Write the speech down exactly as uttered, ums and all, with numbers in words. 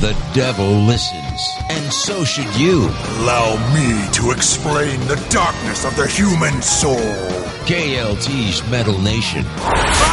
The devil listens, and so should you. Allow me to explain the darkness of the human soul. K L T's Metal Nation.